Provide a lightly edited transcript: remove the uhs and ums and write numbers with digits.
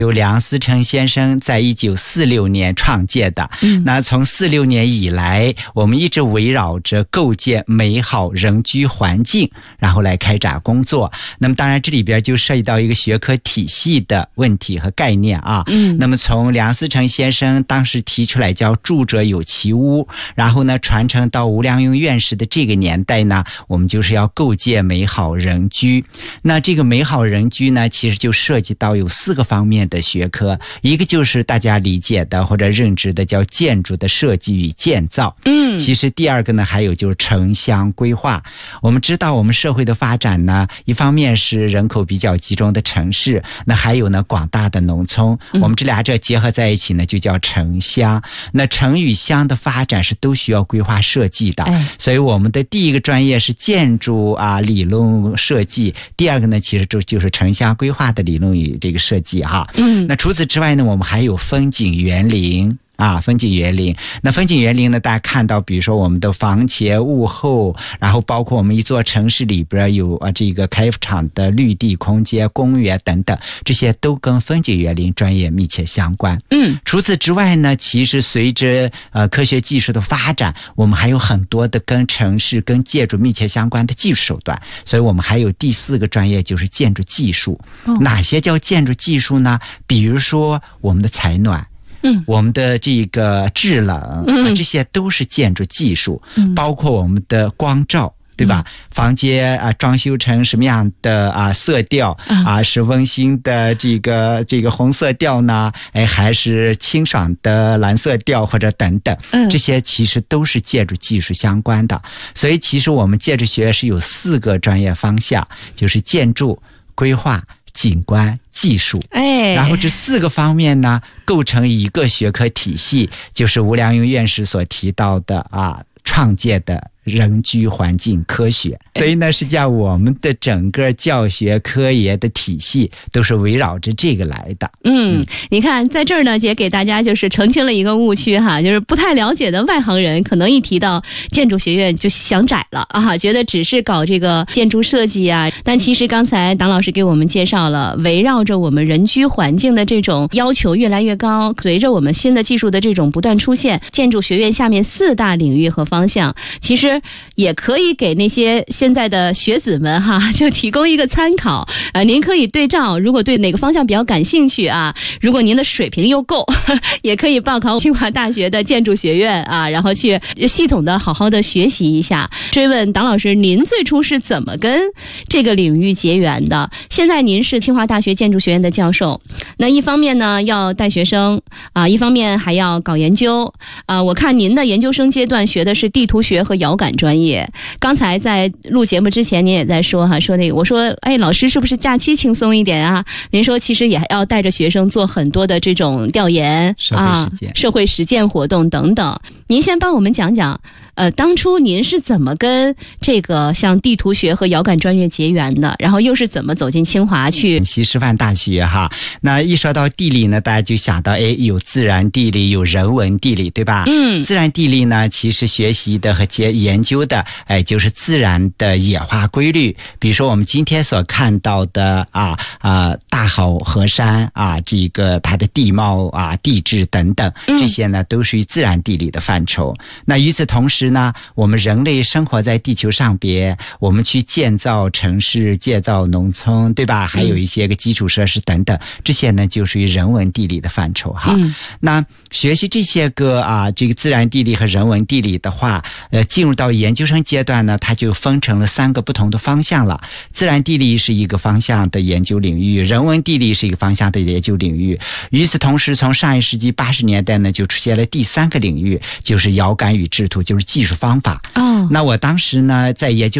由梁思成先生在1946年创建的。那从46年以来，我们一直围绕着构建美好人居环境，然后来开展工作。那么当然这里边就涉及到一个学科体系的问题和概念啊。那么从梁思成先生当时提出来叫住者有其屋，然后呢传承到吴良镕院士的这个年代呢，我们就是要构建美好人居。那这个美好人居呢，其实就涉及到有4个方面的学科，一个就是大家理解的或者认知的叫建筑的设计与建造。其实第二个呢，还有就是城乡规划。我们知道我们社会的发展呢，一方面是人口比较集中的城市，那还有呢广大的农村，我们这俩结合在一起呢，就叫城乡。那城与乡的发展是都需要规划设计的，所以我们的第一个专业是建筑理论设计，第二个呢其实就是城乡规划的理论与这个设计哈。那除此之外呢，我们还有风景园林。风景园林，那风景园林呢，大家看到比如说我们的房前屋后，然后包括我们一座城市里边有这个开场的绿地空间、公园等等，这些都跟风景园林专业密切相关。除此之外呢，其实随着科学技术的发展，我们还有很多的跟城市跟建筑密切相关的技术手段，所以我们还有第4个专业就是建筑技术。哪些叫建筑技术呢？比如说我们的采暖，我们的这个制冷，这些都是建筑技术。包括我们的光照，对吧？房间装修成什么样的色调是温馨的这个红色调呢？还是清爽的蓝色调或者等等，这些其实都是建筑技术相关的。所以其实我们建筑学院是有4个专业方向，就是建筑、规划、景观、技术。然后这4个方面呢，构成一个学科体系，就是吴良镕院士所提到的创建的人居环境科学。所以呢，实际上我们的整个教学科研的体系都是围绕着这个来的。 你看在这儿呢，也给大家就是澄清了一个误区哈，就是不太了解的外行人可能一提到建筑学院就想窄了觉得只是搞这个建筑设计但其实刚才党老师给我们介绍了，围绕着我们人居环境的这种要求越来越高，随着我们新的技术的这种不断出现，建筑学院下面4大领域和方向，其实也可以给那些现在的学子们就提供一个参考您可以对照，如果对哪个方向比较感兴趣如果您的水平又够也可以报考清华大学的建筑学院然后去系统的好好的学习一下。追问党老师，您最初是怎么跟这个领域结缘的？现在您是清华大学建筑学院的教授，那一方面呢要带学生一方面还要搞研究我看您的研究生阶段学的是地图学和遥感专业。刚才在录节目之前您也在说说那个，我说老师是不是假期轻松一点您说其实也要带着学生做很多的这种调研社会实践活动等等。您先帮我们讲讲当初您是怎么跟这个像地图学和遥感专业结缘的，然后又是怎么走进清华去陕西师范大学那一说到地理呢，大家就想到有自然地理，有人文地理，对吧？自然地理呢，其实学习的和研究的就是自然的演化规律。比如说我们今天所看到的大好河山这个它的地貌地质等等，这些呢都属于自然地理的范畴。那与此同时呢，我们人类生活在地球上边，我们去建造城市、建造农村，对吧？还有一些个基础设施等等，这些呢就属于人文地理的范畴那学习这些个这个自然地理和人文地理的话，进入到研究生阶段呢，它就分成了3个不同的方向了。自然地理是一个方向的研究领域，人文地理是一个方向的研究领域。与此同时，从上一世纪80年代呢，就出现了第3个领域，就是遥感与制图，就是技术方法。那我当时呢在研究